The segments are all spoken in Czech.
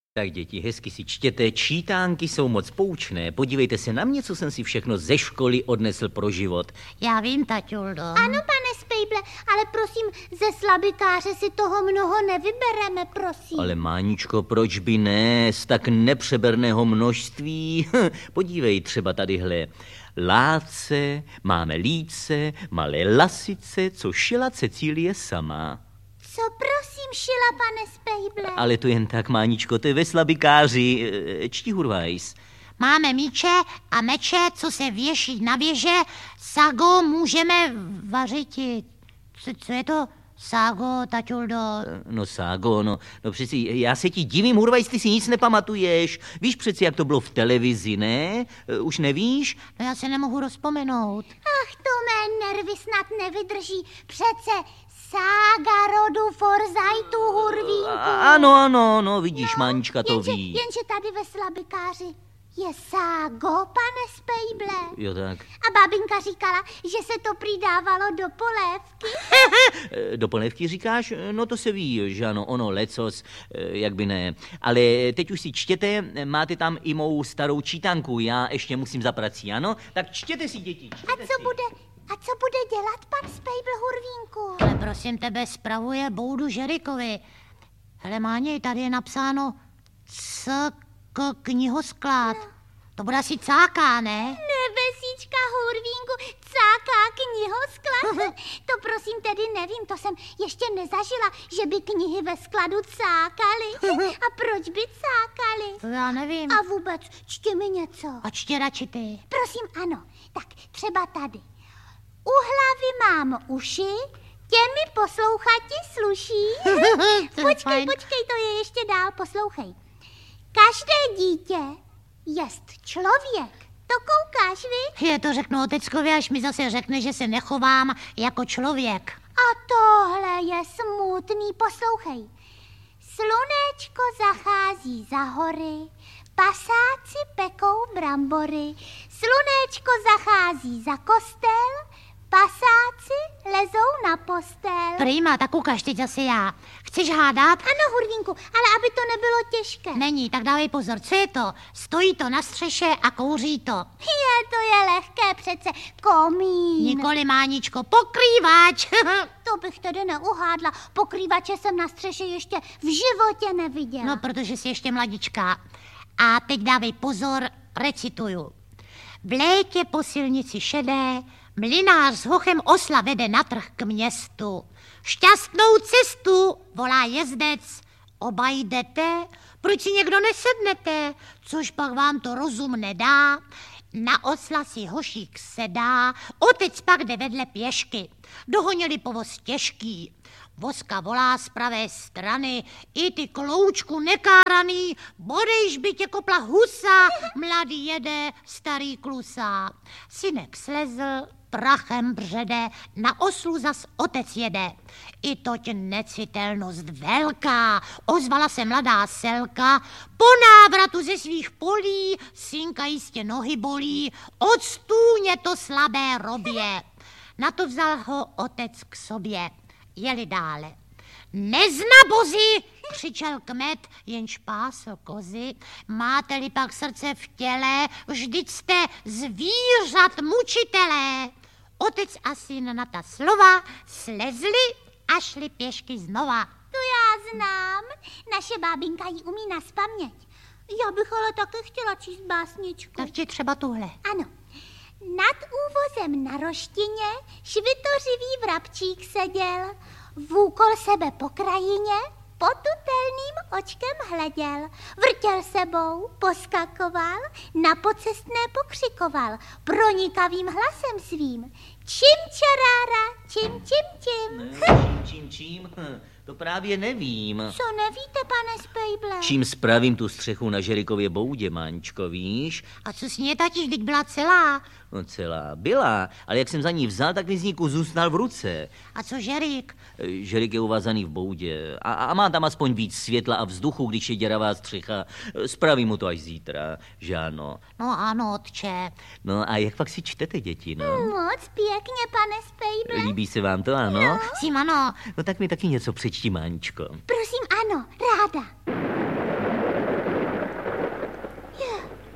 Tak děti, hezky si čtěte, čítánky jsou moc poučné. Podívejte se na mě, co jsem si všechno ze školy odnesl pro život. Já vím, taťuldo. Ano, pane Spejble, ale prosím, ze slabikáře si toho mnoho nevybereme, prosím. Ale Máničko, proč by ne, z tak nepřeberného množství? Podívej třeba tadyhle. Láce, máme líce, malé lasice, co šila Cecílie sama. Co prosím šila, pane Spejble? Ale to jen tak, Máničko, to je ve slabikáři. Čti Hurvajs. Máme míče a meče, co se věší na věže. Sago můžeme vařit. Co je to? Ságo, taťuldo. No Ságo, no přeci já se ti divím, Hurvajs, ty si nic nepamatuješ. Víš přeci, jak to bylo v televizi, ne? Už nevíš? No já se nemohu rozpomenout. Ach, to mé nervy snad nevydrží. Přece sága rodu Forzajtu Hurvínku. Ano, vidíš, Mánička to ví. Jenže tady ve slabikáři je ságo, pane Spejble. Jo, tak. A babinka říkala, že se to přidávalo do polévky. Do polévky říkáš? No to se ví, že ano, ono lecos, jak by ne. Ale teď už si čtěte, máte tam i mou starou čítanku, já ještě musím za prací, ano? Tak čtěte si, děti, čtěte si. A co bude dělat pan Spejble Hurvínku? Ale prosím tebe, spravuje boudu Žerikovi. Hele, Máni, tady je napsáno knihosklad. No. To bude asi cáká, ne? Nebesíčka Hurvínku, cáká knihosklad? To prosím tedy nevím, to jsem ještě nezažila, že by knihy ve skladu cákaly. A proč by cákaly? To já nevím. A vůbec, čti mi něco. A čti radši ty. Prosím, ano, tak třeba tady. U hlavy mám uši, těmi poslouchati sluší. Počkej, to je ještě dál, poslouchej. Každé dítě jest člověk. To koukáš, vy? Je to řeknu oteckovi, až mi zase řekne, že se nechovám jako člověk. A tohle je smutný, poslouchej. Slunečko zachází za hory, pasáci pekou brambory. Slunečko zachází za kostel, pasáci lezou na postel. Prýma, tak ukaž teď zase já. Chceš hádat? Ano, Hurvínku, ale aby to nebylo těžké. Není, tak dávej pozor, co je to? Stojí to na střeše a kouří to. To je lehké přece, komín. Nikoli, Máničko, pokrývač. To bych tedy neuhádla, pokrývače jsem na střeše ještě v životě neviděla. No, protože jsi ještě mladička. A teď dávej pozor, recituju. V létě po silnici šedé mlynář s hochem osla vede na trh k městu. Šťastnou cestu, volá jezdec, oba jdete, proč si někdo nesednete, což pak vám to rozum nedá. Na osla si hošík sedá, otec pak jde vedle pěšky. Dohonili povoz těžký. Vozka volá z pravé strany, i ty kloučku nekáraný, bodejž by tě kopla husa, mladý jede, starý klusá. Synek slezl, prachem břede, na oslu zas otec jede. I toť necitelnost velká, ozvala se mladá selka, po návratu ze svých polí, synka jistě nohy bolí, od stůně to slabé robě. Na to vzal ho otec k sobě. Jeli dále. Neznabozi, křičel kmet, jenž pásl kozy. Máte-li pak srdce v těle, vždyť jste zvířat mučitelé. Otec a syn na ta slova slezli a šli pěšky znova. To já znám, naše bábinka ji umí nazpaměť. Já bych ale taky chtěla číst básničku. Tak ti třeba tuhle. Ano. Nad úvozem na roštině švitořivý vrabčík seděl, vůkol sebe po krajině, potutelným očkem hleděl, vrtěl sebou, poskakoval, na pocestné pokřikoval, pronikavým hlasem svým. Čim čarára, čim. To právě nevím. Co nevíte, pane Spejble? Čím spravím tu střechu na Žerikově boudě, Máničko, víš? A co s ní je, tati, vždyť byla celá? No celá byla, ale jak jsem za ní vzal, tak mi z ní kus zůstal v ruce. A co Žerik? Žerik je uvázaný v boudě a má tam aspoň víc světla a vzduchu, když je děravá střecha. Spravím mu to až zítra, že ano? No ano, otče. No a jak pak si čtete, děti, no? Moc pěkně, pane Spejble. Líbí se vám to, ano? No. Sim, ano. No tak mi taky něco přečti, Máničko. Prosím, ano, ráda.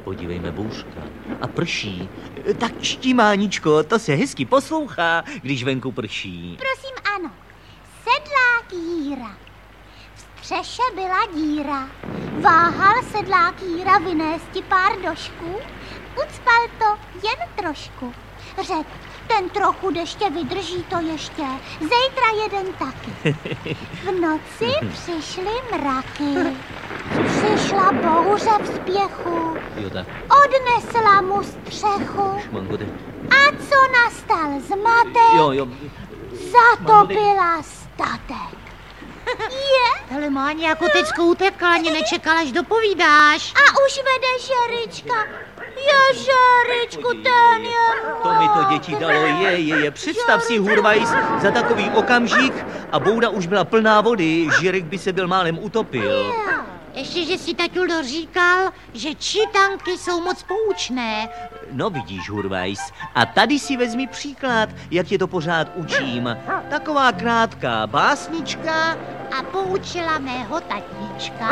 Podívejme, bouřka. A prší. Tak čti, Máničko, to se hezky poslouchá, když venku prší. Prosím, ano. Sedlák Jíra. V střeše byla díra. Váhal sedlák Jíra vynésti pár došků. Ucpal to jen trošku. Řekl, ten trochu deště vydrží to ještě. Zítra jeden taky. V noci přišly mraky. Přišla bouře v spěchu. Jo, tak. Odnesla mu střechu. Šmangode. A co nastal zmatek? Jo. Zatopila statek. Je? Hele, Máně, jako teďko utekla, ani nečekala, až dopovídáš. A už vede Žerička. Je, Žeričku, ten je To mi to děti dalo, je. Představ si, Hurvajs, za takový okamžik a bouda už byla plná vody, Žirek by se byl málem utopil. Ještě, že si Taťuldo říkal, že čítanky jsou moc poučné. No vidíš, Hurvajs, a tady si vezmi příklad, jak tě to pořád učím. Taková krátká básnička. A poučila mého tatíčka.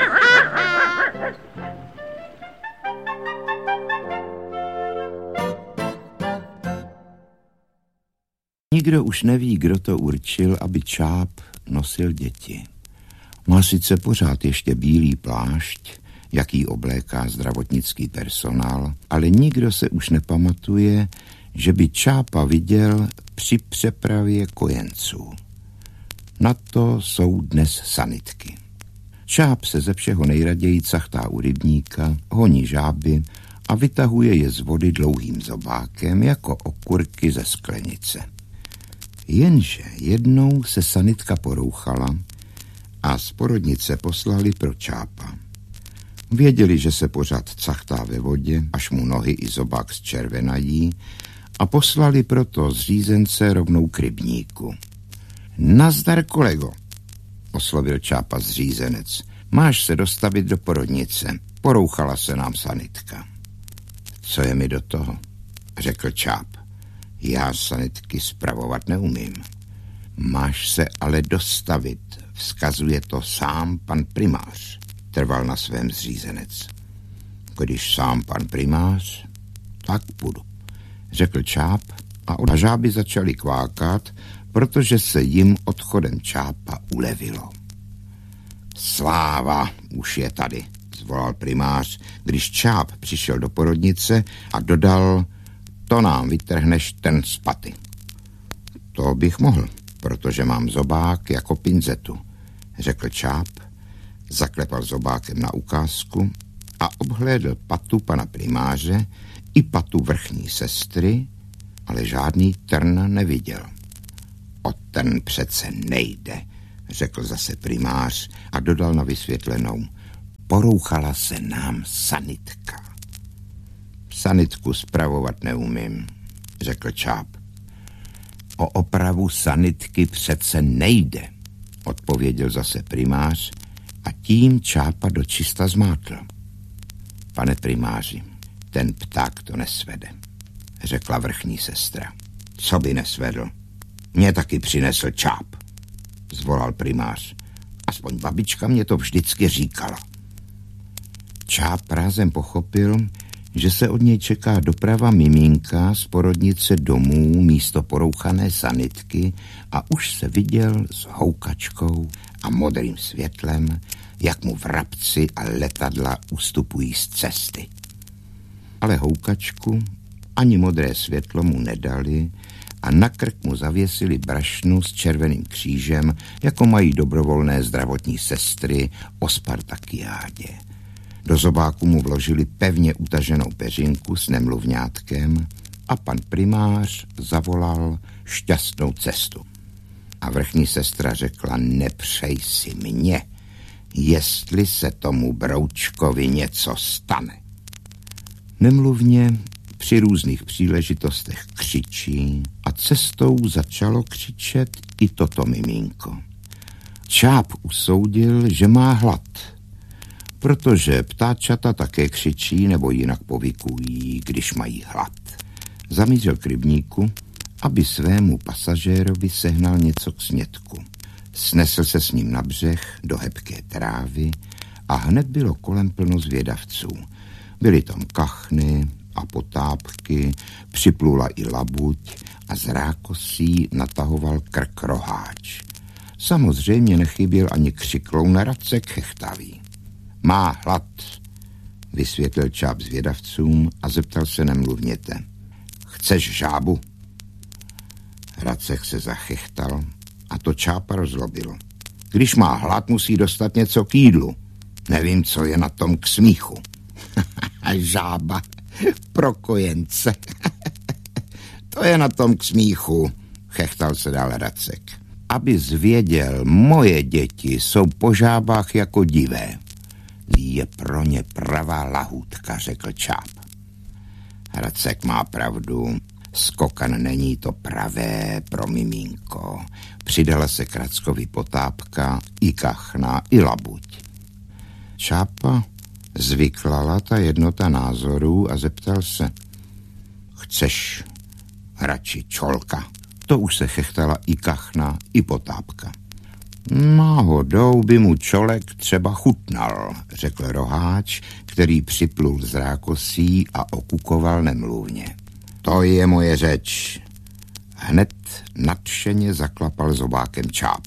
Nikdo už neví, kdo to určil, aby Čáp nosil děti. Má sice pořád ještě bílý plášť, jaký obléká zdravotnický personál, ale nikdo se už nepamatuje, že by Čápa viděl při přepravě kojenců. Na to jsou dnes sanitky. Čáp se ze všeho nejraději cachtá u rybníka, honí žáby a vytahuje je z vody dlouhým zobákem jako okurky ze sklenice. Jenže jednou se sanitka porouchala a z porodnice poslali pro Čápa. Věděli, že se pořád cachtá ve vodě, až mu nohy i zobák zčervenají, a poslali proto zřízence rovnou k rybníku. Nazdar, kolego, oslovil Čápa zřízenec. Máš se dostavit do porodnice. Porouchala se nám sanitka. Co je mi do toho, řekl Čáp. Já sanitky spravovat neumím. Máš se ale dostavit, vzkazuje to sám pan primář, trval na svém zřízenec. Když sám pan primář, tak půjdu, řekl Čáp a žáby začaly kvákat, protože se jim odchodem Čápa ulevilo. Sláva už je tady, zvolal primář, když Čáp přišel do porodnice a dodal, to nám vytrhneš ten z paty. To bych mohl, protože mám zobák jako pinzetu, řekl Čáp, zaklepal zobákem na ukázku a obhlédl patu pana primáře i patu vrchní sestry, ale žádný trn neviděl. O trn přece nejde, řekl zase primář a dodal na vysvětlenou. Porouchala se nám sanitka. Sanitku spravovat neumím, řekl Čáp. O opravu sanitky přece nejde, odpověděl zase primář a tím Čápa dočista zmátl. Pane primáři, ten pták to nesvede, řekla vrchní sestra. Co by nesvedl? Mě taky přinesl Čáp, zvolal primář. Aspoň babička mě to vždycky říkala. Čáp rázem pochopil, že se od něj čeká doprava miminka z porodnice domů místo porouchané sanitky a už se viděl s houkačkou a modrým světlem, jak mu vrabci a letadla ustupují z cesty. Ale houkačku ani modré světlo mu nedali a na krk mu zavěsili brašnu s červeným křížem, jako mají dobrovolné zdravotní sestry o Spartakiádě. Do zobáku mu vložili pevně utaženou peřinku s nemluvňátkem a pan primář zavolal šťastnou cestu. A vrchní sestra řekla, nepřej si mě, jestli se tomu broučkovi něco stane. Nemluvně při různých příležitostech křičí a cestou začalo křičet i toto miminko. Čáp usoudil, že má hlad, protože ptáčata také křičí nebo jinak povykují, když mají hlad. Zamířil k rybníku, aby svému pasažérovi sehnal něco k snědku. Snesl se s ním na břeh do hebké trávy a hned bylo kolem plno zvědavců. Byly tam kachny a potápky, připlula i labuť a z rákosí natahoval krk Roháč. Samozřejmě nechyběl ani křikloun Racek chechtavý. Má hlad, vysvětlil Čáp zvědavcům a zeptal se nemluvněte. Chceš žábu? Racek se zachechtal a to Čápa rozlobilo. Když má hlad, musí dostat něco k jídlu. Nevím, co je na tom k smíchu. Žába pro kojence. To je na tom k smíchu, chechtal se dál Racek. Abys věděl, moje děti jsou po žábách jako divé. Je pro ně pravá lahůdka, řekl Čáp. Racek má pravdu, skokan není to pravé pro miminko. Přidala se k Rackovi potápka, i kachna, i labuť. Čápa zvyklala ta jednota názorů a zeptal se. Chceš radši čolka? To už se chechtala i kachna, i potápka. Náhodou by mu čolek třeba chutnal, řekl Roháč, který připlul z rákosí a okukoval nemluvně. To je moje řeč. Hned nadšeně zaklapal zobákem Čáp.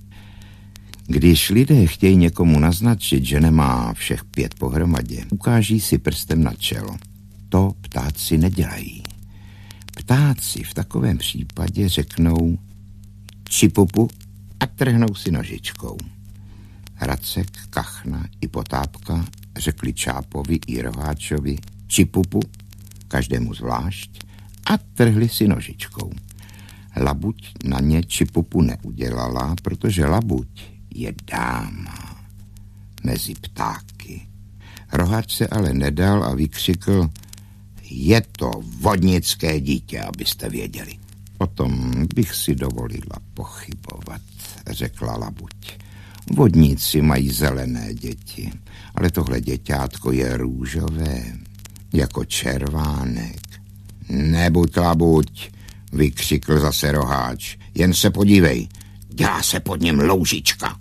Když lidé chtějí někomu naznačit, že nemá všech 5 pohromadě, ukáží si prstem na čelo. To ptáci nedělají. Ptáci v takovém případě řeknou čipupu a trhnou si nožičkou. Racek, kachna i potápka řekli Čápovi i Roháčovi čipupu, každému zvlášť, a trhli si nožičkou. Labuť na ně čipupu neudělala, protože labuť je dáma mezi ptáky. Roháč se ale nedal a vykřikl, je to vodnické dítě, abyste věděli. O tom bych si dovolila pochybovat, řekla labuť. Vodníci mají zelené děti, ale tohle děťátko je růžové, jako červánek. Nebuď labuť, vykřikl zase Roháč, jen se podívej, dělá se pod něm loužička.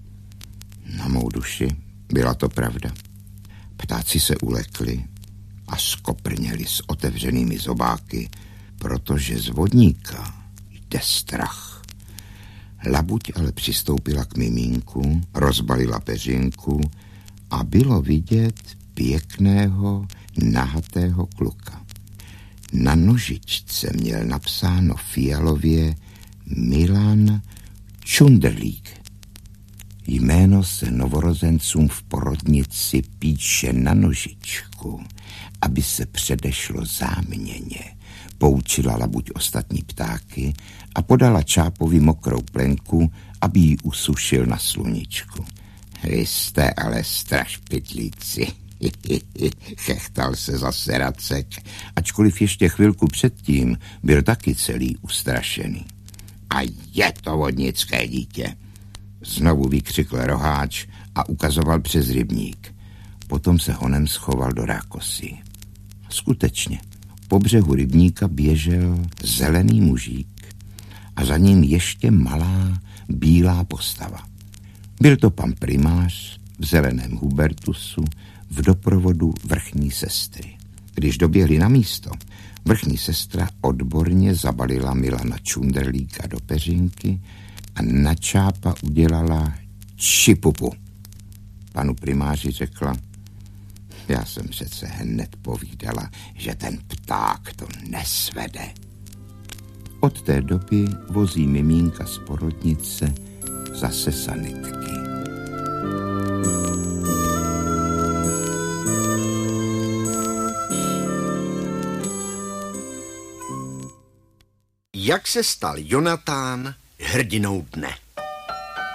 Na mou duši byla to pravda. Ptáci se ulekli a skoprněli s otevřenými zobáky, protože z vodníka jde strach. Labuť ale přistoupila k mimínku, rozbalila peřinku a bylo vidět pěkného, nahatého kluka. Na nožičce měl napsáno fialově Milan Čunderlík. Jméno se novorozencům v porodnici píše na nožičku, aby se předešlo záměně. Poučila labuť ostatní ptáky a podala Čápovi mokrou plenku, aby ji usušil na sluníčku. Vy jste ale strašpitlíci, chechtal se zase Racek, ačkoliv ještě chvilku předtím byl taky celý ustrašený. A je to vodnické dítě, znovu vykřikl Roháč a ukazoval přes rybník. Potom se honem schoval do rákosy. Skutečně, po břehu rybníka běžel zelený mužík a za ním ještě malá bílá postava. Byl to pan primář v zeleném hubertusu v doprovodu vrchní sestry. Když doběhli na místo, vrchní sestra odborně zabalila Milana Čunderlíka do peřinky a na Čápa udělala čipupu. Panu primáři řekla, já jsem přece hned povídala, že ten pták to nesvede. Od té doby vozí mimínka z porodnice zase sanitky. Jak se stal Jonatán hrdinou dne?